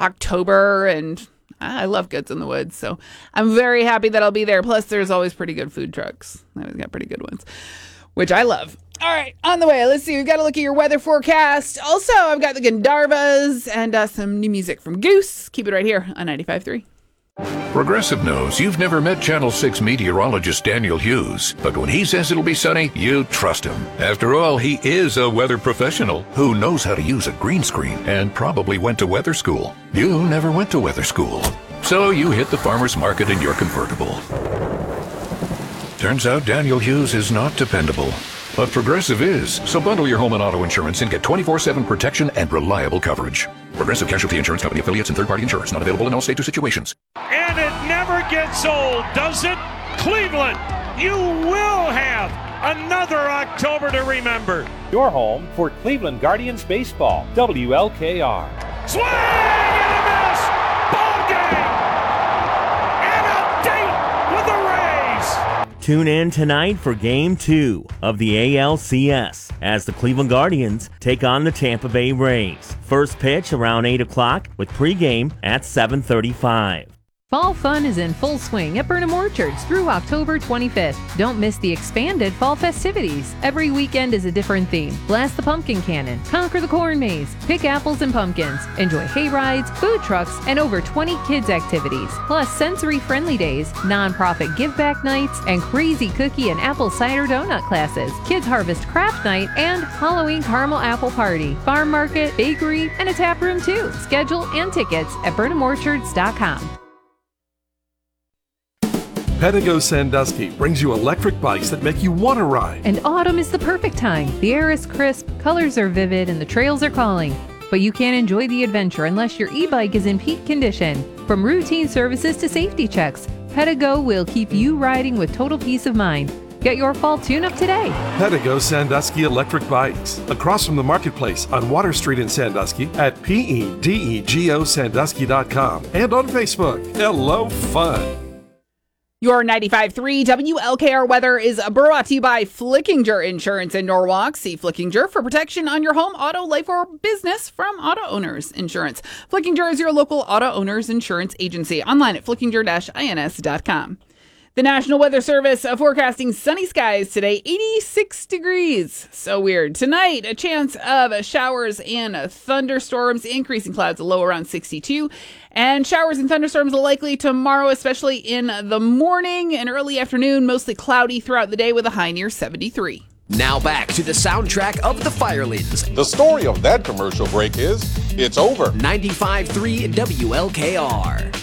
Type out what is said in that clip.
October, and I love Goods in the Woods, so I'm very happy that I'll be there. Plus, there's always pretty good food trucks. They always got pretty good ones, which I love. All right, on the way. Let's see. We've got to look at your weather forecast. Also, I've got the Gandharvas and some new music from Goose. Keep it right here on 95.3. Progressive knows you've never met Channel 6 meteorologist Daniel Hughes, but when he says it'll be sunny, you trust him. After all, he is a weather professional who knows how to use a green screen and probably went to weather school. You never went to weather school, so you hit the farmer's market in your convertible. Turns out Daniel Hughes is not dependable, but Progressive is. So bundle your home and auto insurance and get 24/7 protection and reliable coverage. Progressive Casualty Insurance Company affiliates and third-party insurance not available in all states or situations. And it never gets old, does it? Cleveland, you will have another October to remember. Your home for Cleveland Guardians baseball. WLKR. Swing and a miss. Ball game. And a date with the Rays. Tune in tonight for Game 2 of the ALCS as the Cleveland Guardians take on the Tampa Bay Rays. First pitch around 8 o'clock with pregame at 7:35. Fall fun is in full swing at Burnham Orchards through October 25th. Don't miss the expanded fall festivities. Every weekend is a different theme. Blast the pumpkin cannon, conquer the corn maze, pick apples and pumpkins, enjoy hay rides, food trucks, and over 20 kids activities. Plus sensory-friendly days, nonprofit give-back nights, and crazy cookie and apple cider donut classes, kids harvest craft night, and Halloween caramel apple party, farm market, bakery, and a tap room too. Schedule and tickets at burnhamorchards.com. Pedigo Sandusky brings you electric bikes that make you want to ride. And autumn is the perfect time. The air is crisp, colors are vivid, and the trails are calling. But you can't enjoy the adventure unless your e-bike is in peak condition. From routine services to safety checks, Pedigo will keep you riding with total peace of mind. Get your fall tune-up today. Pedigo Sandusky electric bikes. Across from the marketplace on Water Street in Sandusky at PEDEGOSandusky.com and on Facebook. Hello, fun. Your 95.3 WLKR weather is brought to you by Flickinger Insurance in Norwalk. See Flickinger for protection on your home, auto, life, or business from Auto Owners Insurance. Flickinger is your local auto owners insurance agency. Online at flickinger-ins.com. The National Weather Service forecasting sunny skies today, 86 degrees. So weird. Tonight, a chance of showers and thunderstorms, increasing clouds, a low around 62. And showers and thunderstorms are likely tomorrow, especially in the morning and early afternoon, mostly cloudy throughout the day with a high near 73. Now back to the soundtrack of The Firelings. The story of that commercial break is, it's over. 95.3 WLKR.